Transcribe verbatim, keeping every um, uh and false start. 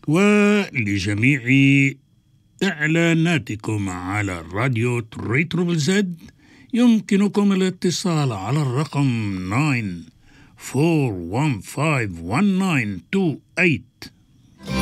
ولجميع إعلاناتكم على راديو تريتروبل زد يمكنكم الاتصال على الرقم تسعة أربعة واحد خمسة واحد تسعة اثنين اتنين ثمانية.